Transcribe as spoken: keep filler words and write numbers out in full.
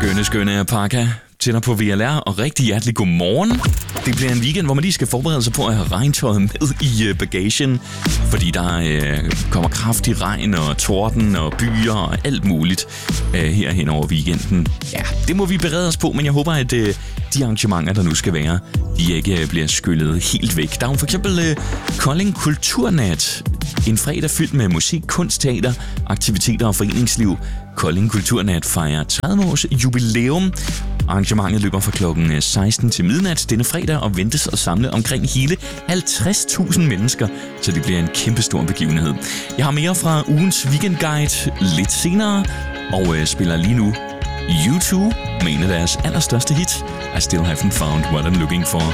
Skønne, skønne alpaka tænder på V L R, og rigtig hjertelig godmorgen. Det bliver en weekend, hvor man lige skal forberede sig på at have regntøjet med i bagagen, fordi der øh, kommer kraftig regn og torden og byer og alt muligt øh, herhen over weekenden. Ja, det må vi berede os på, men jeg håber, at øh, de arrangementer, der nu skal være, de ikke øh, bliver skyllet helt væk. Der er jo for eksempel øh, Kolding Kulturnat. En fredag fyldt med musik, kunst, teater, aktiviteter og foreningsliv. Kolding Kulturnat fejrer tredive års jubilæum. Arrangementet løber fra klokken seksten til midnat denne fredag og ventes at samle omkring hele halvtreds tusind mennesker, så det bliver en kæmpestor begivenhed. Jeg har mere fra ugens weekendguide lidt senere, og øh, spiller lige nu U to med en af deres allerstørste hits, I Still Haven't Found What I'm Looking For.